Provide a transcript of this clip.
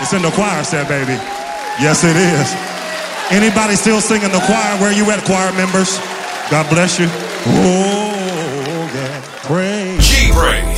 It's in the choir set, baby. Yes, it is. Anybody still singing the choir? Where you at, choir members? God bless you. Oh, yeah. Praise. G-Praise.